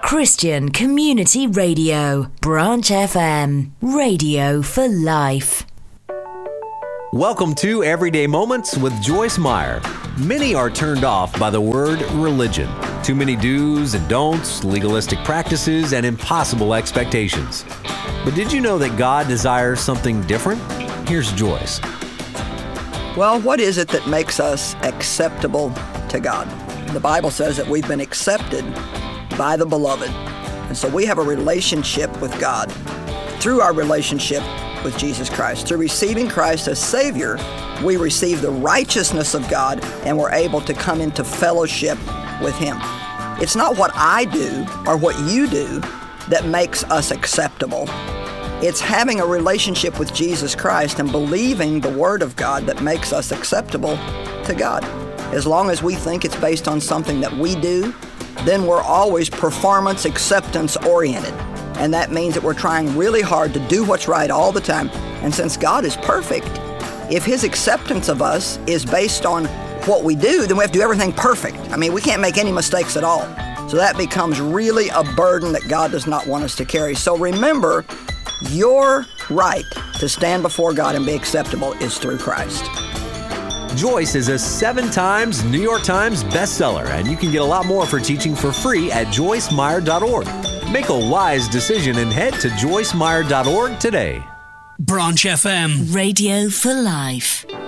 Christian Community Radio, Branch FM, radio for life. Welcome to Everyday Moments with Joyce Meyer. Many are turned off by the word religion. Too many do's and don'ts, legalistic practices, and impossible expectations. But did you know that God desires something different? Here's Joyce. Well, what is it that makes us acceptable to God? The Bible says that we've been accepted by the Beloved. And so we have a relationship with God through our relationship with Jesus Christ. Through receiving Christ as Savior, we receive the righteousness of God and we're able to come into fellowship with Him. It's not what I do or what you do that makes us acceptable. It's having a relationship with Jesus Christ and believing the Word of God that makes us acceptable to God. As long as we think it's based on something that we do, then we're always performance acceptance oriented. And that means that we're trying really hard to do what's right all the time. And since God is perfect, if His acceptance of us is based on what we do, then we have to do everything perfect. I mean, we can't make any mistakes at all. So that becomes really a burden that God does not want us to carry. So remember, your right to stand before God and be acceptable is through Christ. Joyce is a 7 times New York Times bestseller, and you can get a lot more for teaching for free at joycemeyer.org. Make a wise decision and head to joycemeyer.org today. Branch FM. Radio for life.